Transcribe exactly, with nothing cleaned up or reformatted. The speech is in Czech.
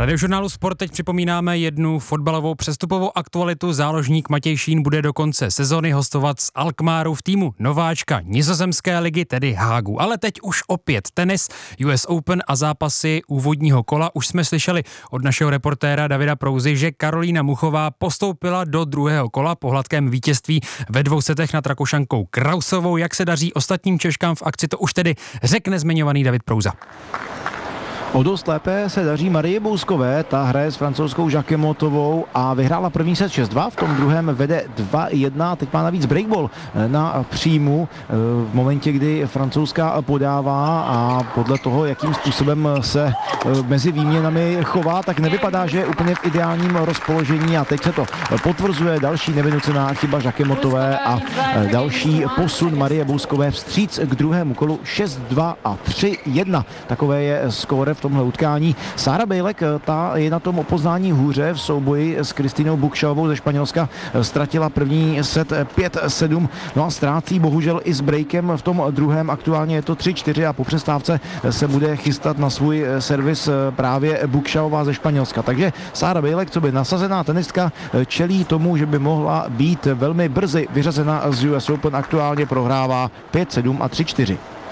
V Radiožurnálu Sport teď připomínáme jednu fotbalovou přestupovou aktualitu. Záložník Matěj Šín bude do konce sezony hostovat z Alkmaaru v týmu nováčka nizozemské ligy, tedy Hágu. Ale teď už opět tenis, U S Open a zápasy úvodního kola. Už jsme slyšeli od našeho reportéra Davida Prouzy, že Karolína Muchová postoupila do druhého kola po hladkém vítězství ve dvou setech nad Rakušankou Krausovou. Jak se daří ostatním Češkám v akci, to už tedy řekne zmiňovaný David Prouza. O dost lépe se daří Marii Bouskové, ta hraje s francouzskou Jacquemotovou a vyhrála první set šest dva, v tom druhém vede dva jedna, teď má navíc breakball na příjmu v momentě, kdy francouzská podává a podle toho, jakým způsobem se mezi výměnami chová, tak nevypadá, že je úplně v ideálním rozpoložení a teď se to potvrzuje, další nevynucená chyba Jacquemotové a další posun Marie Bouskové vstříc k druhému kolu šest dva a tři jedna. Takové je skóre v tomhle utkání. Sára Bejlek, ta je na tom opoznání hůře v souboji s Kristinou Bukšalovou ze Španělska. Ztratila první set pět sedm, no a ztrácí bohužel i s breakem v tom druhém. Aktuálně je to tři čtyři a po přestávce se bude chystat na svůj servis právě Bukšalová ze Španělska. Takže Sára Bejlek, co by nasazená tenistka, čelí tomu, že by mohla být velmi brzy vyřazena z U S Open. Aktuálně prohrává pět sedm a tři čtyři.